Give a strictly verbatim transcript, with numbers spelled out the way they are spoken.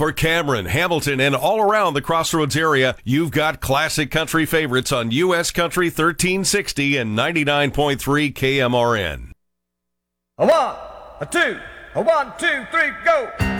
For Cameron, Hamilton, and all around the Crossroads area, you've got classic country favorites on U S Country thirteen sixty and ninety-nine point three K M R N. A one, a two, a one, two, three, go!